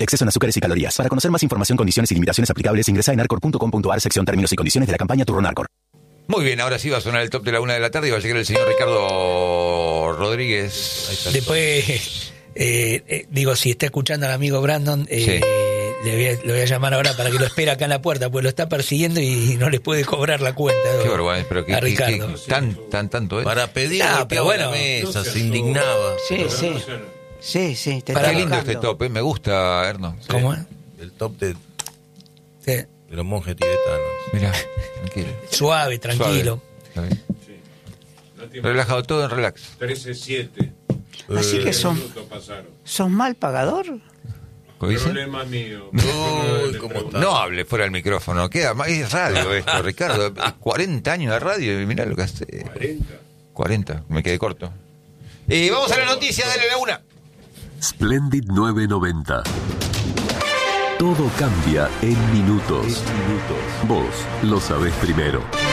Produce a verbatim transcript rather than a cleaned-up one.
exceso en azúcares y calorías. Para conocer más información, condiciones y limitaciones aplicables, ingresa en arcor punto com punto a r, sección términos y condiciones de la campaña Turrón Arcor. Muy bien, ahora sí va a sonar el top de la una de la tarde y va a llegar el señor Ricardo Rodríguez. Después, eh, eh, digo, si está escuchando al amigo Brandon, eh, Sí. le, voy a, le voy a llamar ahora para que lo espere acá en la puerta, pues lo está persiguiendo y no le puede cobrar la cuenta. Qué vergüenza, pero que, a que- Ricardo. que- tan, tan, tanto, ¿eh? Para pedir Ah, golpeaba pero bueno, la mesa, no se se indignaba. Sí, sí. Sí, sí, te Para Qué está lindo buscando. este top, ¿eh? Me gusta, Erno. ¿Cómo es? El top de, Sí. de los monjes tibetanos. Mirá, tranquilo. Suave, tranquilo. Suave. Está bien. No tiene- Relajado, todo en relax. trece siete. Así que son, Minutos pasaron. ¿sos mal pagador? ¿Cómo dice? Problema mío. Uy, cómo está. No hable fuera del micrófono, queda más, es radio esto, Ricardo. cuarenta años de radio y mirá lo que hace. cuarenta. cuarenta, me quedé corto. Y vamos a la noticia, dale la una. Splendid novecientos noventa. Todo cambia en minutos. Vos lo sabés primero.